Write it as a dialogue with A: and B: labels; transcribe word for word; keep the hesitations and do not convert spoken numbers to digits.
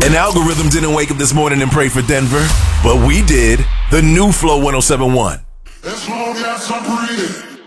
A: An algorithm didn't wake up this morning and pray for Denver, but we did. The new Flow one oh seven point one.
B: As long as I'm breathing.